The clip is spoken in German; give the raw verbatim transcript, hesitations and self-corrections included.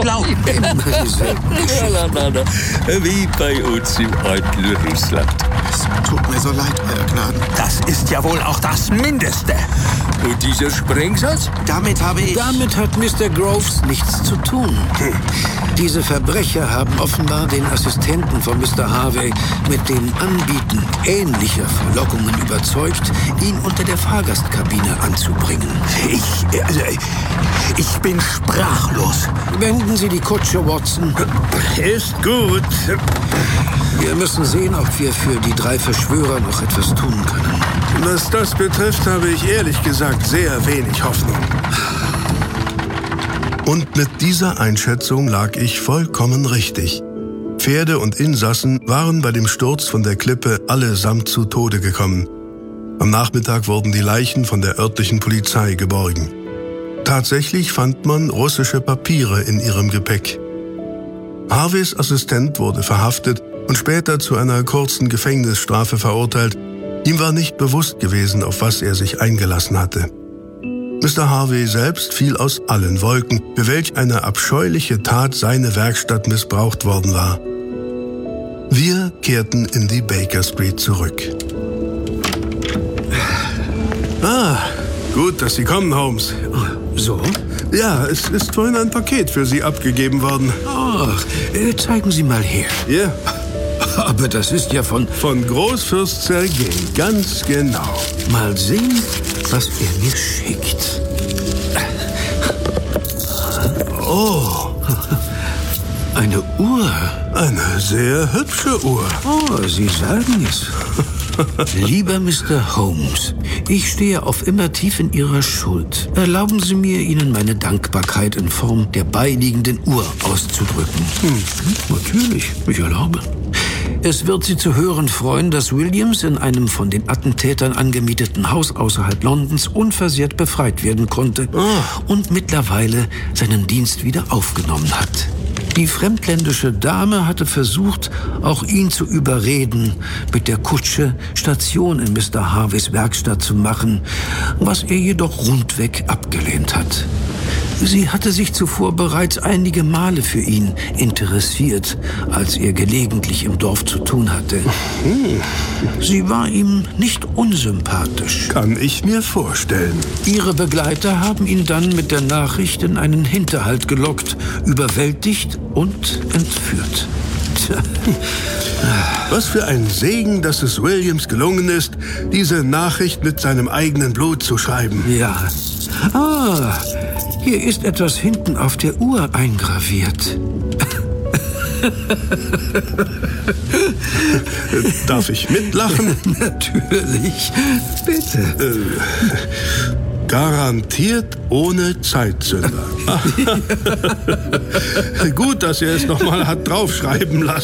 glauben. Na, na, na. Wie bei uns im alten Russland. Es tut mir so leid, Euer Gnaden. Das ist ja wohl auch das Mindeste. Und dieser Sprengsatz? Damit habe ich... Damit hat Mister Groves nichts zu tun. Diese Verbrecher haben offenbar den Assistenten von Mister Harvey mit dem Anbieten ähnlicher Verlockungen überzeugt, ihn unter der Fahrgastkabine anzubringen. Ich, also, ich bin sprachlos. Wenden Sie die Kutsche, Watson. Ist gut. Wir müssen sehen, ob wir für die drei Verschwörer noch etwas tun können. Was das betrifft, habe ich ehrlich gesagt sehr wenig Hoffnung. Und mit dieser Einschätzung lag ich vollkommen richtig. Pferde und Insassen waren bei dem Sturz von der Klippe allesamt zu Tode gekommen. Am Nachmittag wurden die Leichen von der örtlichen Polizei geborgen. Tatsächlich fand man russische Papiere in ihrem Gepäck. Harveys Assistent wurde verhaftet und später zu einer kurzen Gefängnisstrafe verurteilt. Ihm war nicht bewusst gewesen, auf was er sich eingelassen hatte. Mister Harvey selbst fiel aus allen Wolken, für welch eine abscheuliche Tat seine Werkstatt missbraucht worden war. Wir kehrten in die Baker Street zurück. Ah, gut, dass Sie kommen, Holmes. So? Ja, es ist vorhin ein Paket für Sie abgegeben worden. Ach, äh, zeigen Sie mal her. Ja, Aber das ist ja von... von Großfürst Sergei, ganz genau. Mal sehen, was er mir schickt. Oh, Eine Uhr. eine sehr hübsche Uhr. Oh, Sie sagen es. Lieber Mister Holmes, ich stehe auf immer tief in Ihrer Schuld. Erlauben Sie mir, Ihnen meine Dankbarkeit in Form der beiliegenden Uhr auszudrücken. Hm, natürlich, ich erlaube. Es wird Sie zu hören freuen, dass Williams in einem von den Attentätern angemieteten Haus außerhalb Londons unversehrt befreit werden konnte und mittlerweile seinen Dienst wieder aufgenommen hat. Die fremdländische Dame hatte versucht, auch ihn zu überreden, mit der Kutsche Station in Mister Harveys Werkstatt zu machen, was er jedoch rundweg abgelehnt hat. Sie hatte sich zuvor bereits einige Male für ihn interessiert, als er gelegentlich im Dorf zu tun hatte. Sie war ihm nicht unsympathisch. Kann ich mir vorstellen. Ihre Begleiter haben ihn dann mit der Nachricht in einen Hinterhalt gelockt, überwältigt und entführt. Tja. Was für ein Segen, dass es Williams gelungen ist, diese Nachricht mit seinem eigenen Blut zu schreiben. Ja. Ah, hier ist etwas hinten auf der Uhr eingraviert. Darf ich mitlachen? Natürlich. Bitte. Garantiert ohne Zeitzünder. Gut, dass er es noch mal hat draufschreiben lassen.